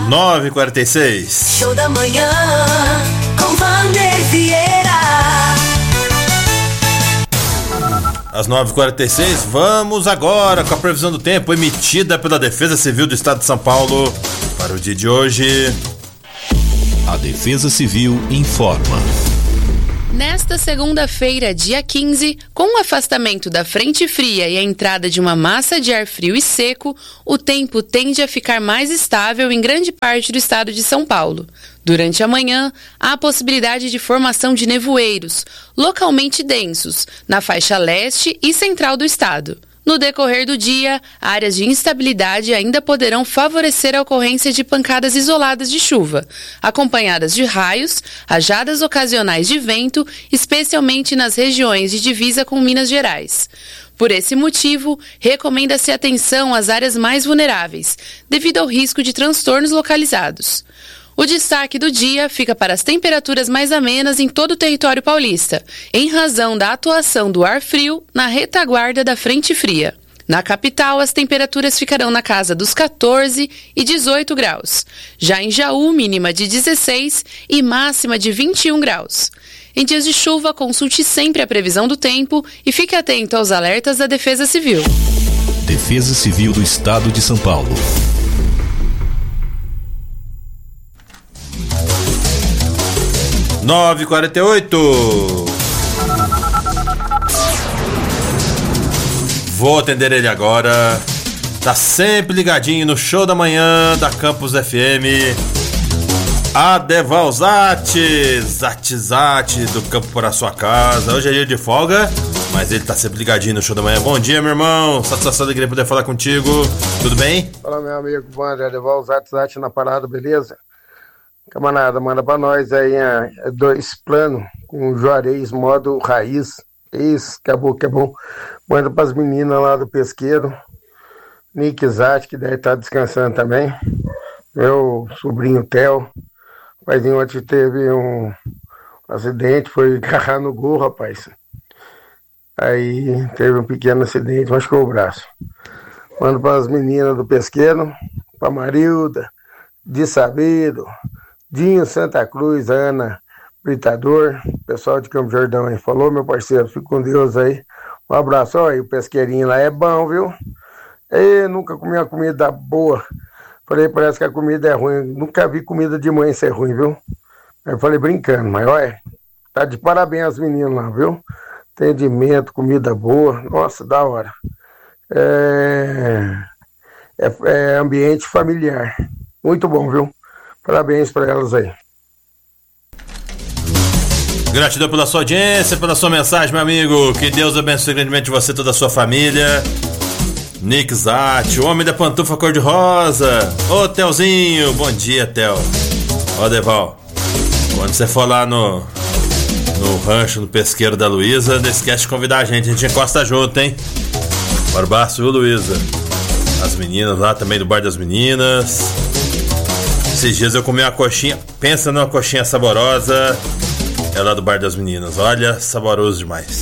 9h46. Show da manhã com Vander Vieira. Às 9h46, vamos agora com a previsão do tempo emitida pela Defesa Civil do Estado de São Paulo para o dia de hoje. A Defesa Civil informa. Nesta segunda-feira, dia 15, com o afastamento da frente fria e a entrada de uma massa de ar frio e seco, o tempo tende a ficar mais estável em grande parte do estado de São Paulo. Durante a manhã, há a possibilidade de formação de nevoeiros, localmente densos, na faixa leste e central do estado. No decorrer do dia, áreas de instabilidade ainda poderão favorecer a ocorrência de pancadas isoladas de chuva, acompanhadas de raios, rajadas ocasionais de vento, especialmente nas regiões de divisa com Minas Gerais. Por esse motivo, recomenda-se atenção às áreas mais vulneráveis, devido ao risco de transtornos localizados. O destaque do dia fica para as temperaturas mais amenas em todo o território paulista, em razão da atuação do ar frio na retaguarda da frente fria. Na capital, as temperaturas ficarão na casa dos 14 e 18 graus. Já em Jaú, mínima de 16 e máxima de 21 graus. Em dias de chuva, consulte sempre a previsão do tempo e fique atento aos alertas da Defesa Civil. Defesa Civil do Estado de São Paulo. Nove e 48. Vou atender ele agora. Tá sempre ligadinho no show da manhã da Campus FM. Adeval Zatti do campo para sua casa. Hoje é dia de folga, mas ele tá sempre ligadinho no show da manhã. Bom dia, meu irmão. Satisfação de poder falar contigo. Tudo bem? Fala, meu amigo Wander, Adeval Zatti na parada, beleza? Camarada, manda pra nós aí 2 planos com Juarez modo raiz. Isso, que é bom. Manda pras meninas lá do pesqueiro. Nick Zatti, que deve estar descansando também. Meu sobrinho Theo. O paizinho ontem teve um acidente, foi agarrar no gol, rapaz. Aí teve um pequeno acidente, machucou o braço. Manda pras meninas do pesqueiro, pra Marilda, de Sabido, Dinho Santa Cruz, Ana Britador, pessoal de Campo Jordão aí. Falou, meu parceiro, fico com Deus aí. Um abraço. Olha, o pesqueirinho lá é bom, viu? Eu nunca comi uma comida boa. Falei, parece que a comida é ruim. Nunca vi comida de mãe ser ruim, viu? Eu falei brincando, mas olha, tá de parabéns as meninas lá, viu? Atendimento, comida boa, nossa, da hora. É ambiente familiar. Muito bom, viu? Parabéns para elas aí. Gratidão pela sua audiência, pela sua mensagem, meu amigo. Que Deus abençoe grandemente você e toda a sua família. Nick Zatti, o homem da pantufa cor-de-rosa. Ô, Telzinho, bom dia, Tel. Ó, Deval, quando você for lá no rancho, no pesqueiro da Luísa, não esquece de convidar a gente encosta junto, hein? Barbaço, viu, Luísa? As meninas lá também do Bar das Meninas. Esses dias eu comi uma coxinha, pensa numa coxinha saborosa, é lá do Bar das Meninas, olha, saboroso demais.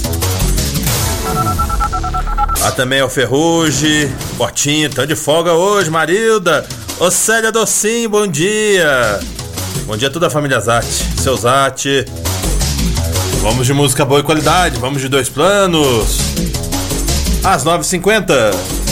Também é o Ferrugem, Botinho, tão de folga hoje, Marilda, ô Célia Docinho, bom dia. Bom dia a toda a família Zatti, seu Zatti. Vamos de música boa e qualidade, vamos de 2 planos. Às 9h50.